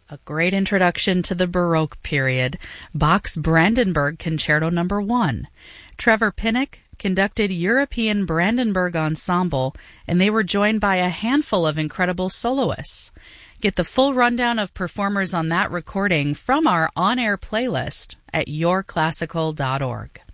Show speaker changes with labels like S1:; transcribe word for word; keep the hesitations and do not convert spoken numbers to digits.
S1: A great introduction to the Baroque period, Bach's Brandenburg Concerto Number One. Trevor Pinnock conducted European Brandenburg Ensemble, and they were joined by a handful of incredible soloists. Get the full rundown of performers on that recording from our on-air playlist at your classical dot org.